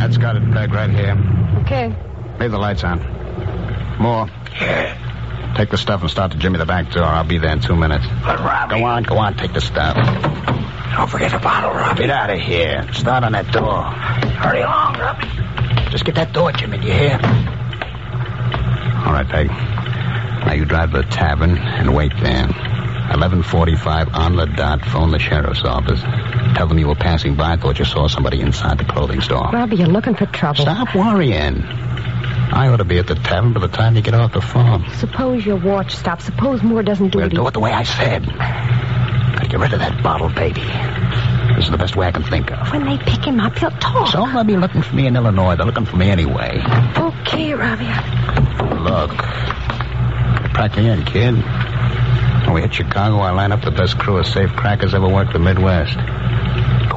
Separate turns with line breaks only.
That's got it. Bag right here.
Okay.
Leave the lights on. More.
Yeah.
Take the stuff and start to jimmy the back door. I'll be there in 2 minutes.
But, Robbie...
Go on. Take the stuff.
Don't forget the bottle, Robbie.
Get out of here. Start on that door.
Hurry along, Robbie.
Just get that door, Jimmy. Do you hear? All right, Peg. Now you drive to the tavern and wait there. 11:45 on the dot. Phone the sheriff's office. Tell them you were passing by. Thought you saw somebody inside the clothing store.
Robbie, you're looking for trouble.
Stop worrying. I ought to be at the tavern by the time you get off the phone.
Suppose your watch stops. Suppose Moore doesn't do
We'll
it.
do it the way I said. Gotta get rid of that bottle, baby. This is the best way I can think of.
When they pick him up, he'll talk.
So they'll be looking for me in Illinois. They're looking for me anyway.
Okay, Robbie.
Look. Pack me in, kid. When we hit Chicago, I line up the best crew of safe crackers ever worked the Midwest.